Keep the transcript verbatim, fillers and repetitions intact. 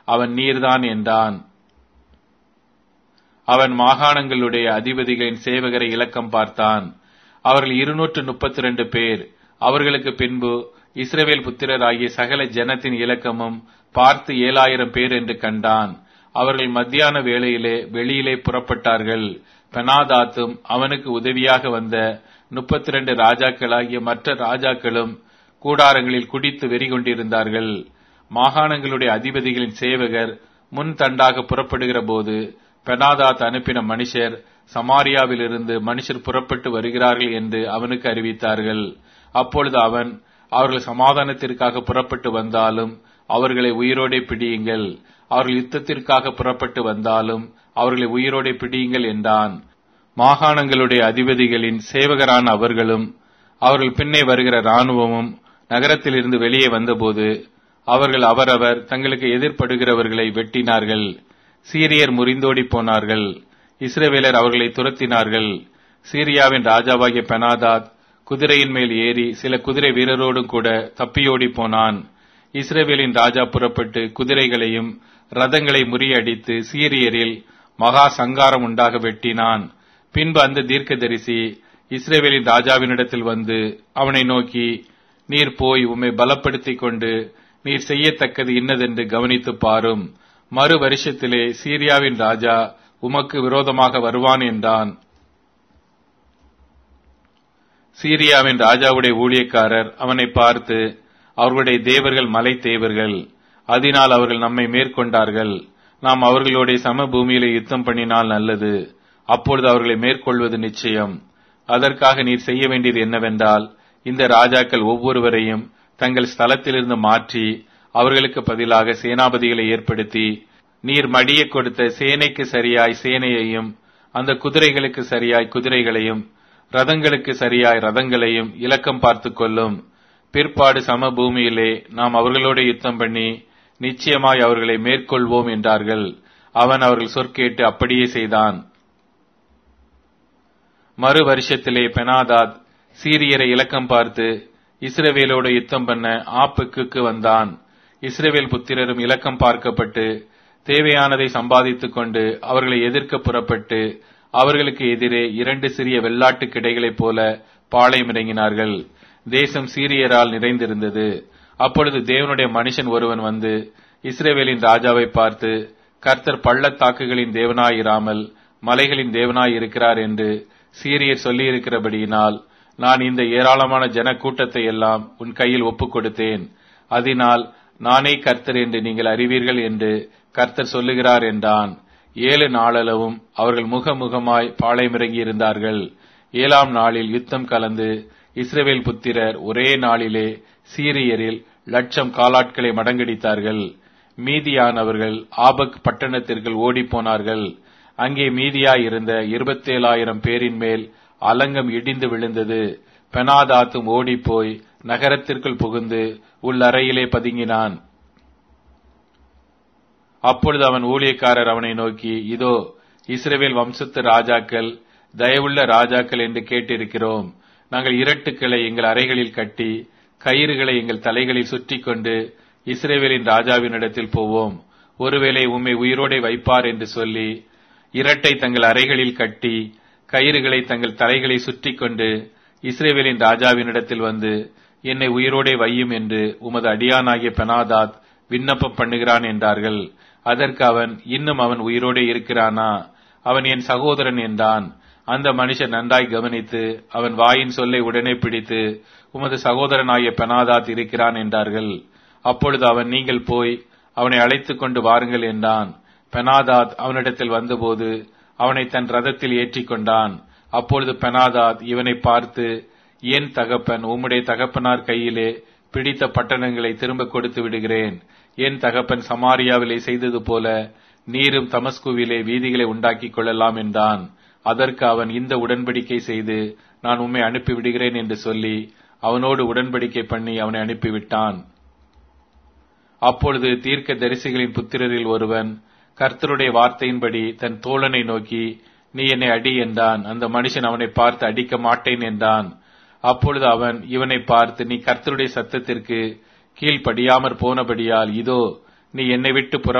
அவன் நீர்தான் என்றான். அவன் மாகாணங்களுடைய அதிபதிகளின் சேவகரை இலக்கம் பார்த்தான். அவர்கள் இருநூற்று முப்பத்தி இரண்டு பேர். அவர்களுக்கு பின்பு இஸ்ரவேல் புத்திரராகிய சகல ஜனத்தின் இலக்கமும் பார்த்து ஏழாயிரம் பேர் என்று கண்டான். அவர்கள் மத்தியான வேளையிலே வெளியிலே புறப்பட்டார்கள். பெனாதாத்தும் அவனுக்கு உதவியாக வந்த முப்பத்தி இரண்டு ராஜாக்களாகிய மற்ற ராஜாக்களும் கூடாரங்களில் குடித்து வெறி கொண்டிருந்தார்கள். மாகாணங்களுடைய அதிபதிகளின் சேவகர் முன் தண்டாக புறப்படுகிற போது பெனாதாத் அனுப்பின மனுஷர் சமாரியாவிலிருந்து மனுஷர் புறப்பட்டு வருகிறார்கள் என்று அவனுக்கு அறிவித்தார்கள். அப்பொழுது அவன், அவர்கள் சமாதானத்திற்காக புறப்பட்டு வந்தாலும் அவர்களை உயிரோடே பிடியுங்கள், அவர்கள் யுத்தத்திற்காக புறப்பட்டு வந்தாலும் அவர்களை உயிரோடே பிடியுங்கள் என்றான். மாகாணங்களுடைய அதிபதிகளின் சேவகரான அவர்களும் அவர்கள் பின்னே வருகிற இராணுவமும் நகரத்திலிருந்து வெளியே வந்தபோது அவர்கள் அவரவர் தங்களுக்கு எதிர்ப்படுகிறவர்களை வெட்டினார்கள். சீரியர் முறிந்தோடி போனார்கள். இஸ்ரவேலர் அவர்களை துரத்தினார்கள். சீரியாவின் ராஜாவாகிய பெனாதாத் குதிரையின் மேல் ஏறி சில குதிரை வீரரோடும் கூட தப்பியோடி போனான். இஸ்ரவேலின் ராஜா புறப்பட்டு குதிரைகளையும் ரதங்களை முறியடித்து சீரியரில் மகா சங்காரம் உண்டாக வெட்டினான். பின்பு அந்த தீர்க்கதரிசி இஸ்ரவேலின் ராஜாவினிடத்தில் வந்து அவனை நோக்கி, நீர் போய் உம்மை பலப்படுத்திக் கொண்டு நீர் செய்யத்தக்கது இன்னதென்று கவனித்து பாரும். மறு வருஷத்திலே சீரியாவின் ராஜா உமக்கு விரோதமாக வருவான் என்றான். சீரியாவின் ராஜாவுடைய ஊழியக்காரர் அவனை பார்த்து, அவர்களுடைய தேவர்கள் மலை தேவர்கள், அதனால் அவர்கள் நம்மை மேற்கொண்டார்கள். நாம் அவர்களுடைய சமபூமியிலே யுத்தம் பண்ணினால் நல்லது, அப்பொழுது அவர்களை மேற்கொள்வது நிச்சயம். அதற்காக நீர் செய்ய வேண்டியது என்னவென்றால், இந்த ராஜாக்கள் ஒவ்வொருவரையும் தங்கள் ஸ்தலத்திலிருந்து மாற்றி அவர்களுக்கு பதிலாக சேனாபதிகளை ஏற்படுத்தி, நீர் மடிய கொடுத்த சேனைக்கு சரியாய் சேனையையும் அந்த குதிரைகளுக்கு சரியாய் குதிரைகளையும் ரதங்களுக்கு சரியாய் ரதங்களையும் இலக்கம் பார்த்து கொள்ளும். பிற்பாடு சமபூமியிலே நாம் அவர்களோடு யுத்தம் பண்ணி நிச்சயமாய் அவர்களை மேற்கொள்வோம் என்றார்கள். அவன் அவர்கள் சொற்கேட்டு அப்படியே செய்தான். மறு வருஷத்திலே பெனாதாத் சீரியரை இலக்கம் பார்த்து இஸ்ரவேலோடு யுத்தம் பண்ண ஆப்புக்கு வந்தான். இஸ்ரவேல் புத்திரரும் இலக்கம் பார்க்கப்பட்டு தேவையானதை சம்பாதித்துக் கொண்டு அவர்களை எதிர்க்க புறப்பட்டு அவர்களுக்கு எதிரே இரண்டு சிறிய வெள்ளாட்டு கிடைகளைப் போல பாளையம் இறங்கினார்கள். தேசம் சீரியரால் நிறைந்திருந்தது. அப்பொழுது தேவனுடைய மனுஷன் ஒருவன் வந்து இஸ்ரவேலின் ராஜாவை பார்த்து, கர்த்தர் பள்ளத்தாக்குகளின் தேவனாயிராமல் மலைகளின் தேவனாய் இருக்கிறார் என்று சீரியர் சொல்லியிருக்கிறபடியினால் நான் இந்த ஏராளமான ஜன கூட்டத்தை எல்லாம் உன் கையில் ஒப்புக் கொடுத்தேன். அதனால் நானே கர்த்தர் என்று நீங்கள் அறிவீர்கள் என்று கர்த்தர் சொல்லுகிறார் என்றான். ஏழு நாளளவும் அவர்கள் முகமுகமாய் பாளையமிறங்கி இருந்தார்கள். ஏழாம் நாளில் யுத்தம் கலந்து இஸ்ரவேல் புத்திரர் ஒரே நாளிலே சீரியரில் லட்சம் காலாட்களை மடங்கடித்தார்கள். மீதியானவர்கள் ஆபக் பட்டணத்திற்குள் ஓடிப்போனார்கள். அங்கே மீதியாயிருந்த இருபத்தேழாயிரம் பேரின் மேல் அலங்கம் இடிந்து விழுந்தது. பெனாதாத்தும் ஓடிப்போய் நகரத்திற்குள் புகுந்து உள்ளறையிலே பதுங்கினான். அப்பொழுது அவன் ஊழியக்காரர் அவனை நோக்கி, இதோ இஸ்ரவேல் வம்சத்து ராஜாக்கள் தயவுள்ள ராஜாக்கள் என்று கேட்டிருக்கிறோம். நாங்கள் இரட்டுக்களை எங்கள் அறைகளில் கட்டி கயிறுகளை எங்கள் தலைகளில் சுற்றி கொண்டு இஸ்ரவேலின் ராஜாவினிடத்தில் போவோம். ஒருவேளை உம்மை உயிரோடே வைப்பார் என்று சொல்லி இரட்டை தங்கள் அறைகளில் கட்டி கயிறுகளை தங்கள் தலைகளை சுற்றி கொண்டு இஸ்ரவேலின் ராஜாவினிடத்தில் வந்து என்னை உயிரோடே வையும் என்று உமது அடியானாகிய பெனாதாத் விண்ணப்பம் பண்ணுகிறான் என்றார்கள். அதற்கு அவன், இன்னும் அவன் உயிரோடே இருக்கிறானா? அவன் என் சகோதரன் என்றான். அந்த மனுஷன் நன்றாய் கவனித்து அவன் வாயின் சொல்லை உடனே பிடித்து, உமது சகோதரனாகிய பெனாதாத் இருக்கிறான் என்றார்கள். அப்பொழுது அவன், நீங்கள் போய் அவனை அழைத்துக் கொண்டு வாருங்கள் என்றான். பெனாதாத் அவனிடத்தில் வந்தபோது அவனை தன் ரதத்தில் ஏற்றிக் கொண்டான். அப்பொழுது பெனாதாத் இவனை பார்த்து, என் தகப்பன் உம்முடைய தகப்பனார் கையிலே பிடித்த பட்டணங்களை திரும்ப கொடுத்து விடுகிறேன். என் தகப்பன் சமாரியாவிலே செய்தது போல நீரும் தமஸ்குவிலே வீதிகளை உண்டாக்கிக் கொள்ளலாம் என்றான். அதற்கு அவன், இந்த உடன்படிக்கை செய்து நான் உம்மை அனுப்பிவிடுகிறேன் என்று சொல்லி அவனோடு உடன்படிக்கை பண்ணி அவனை அனுப்பிவிட்டான். அப்பொழுது தீர்க்க தரிசிகளின் புத்திரரில் ஒருவன் கர்த்தருடைய வார்த்தையின்படி தன் தோழனை நோக்கி, நீ என்னை அடி என்றான். அந்த மனுஷன் அவனை பார்த்து, அடிக்க மாட்டேன் என்றான். அப்பொழுது அவன் இவனை பார்த்து, நீ கர்த்தருடைய சத்தத்திற்கு கீழ்ப்படியாமற் போனபடியால் இதோ நீ என்னை விட்டு புற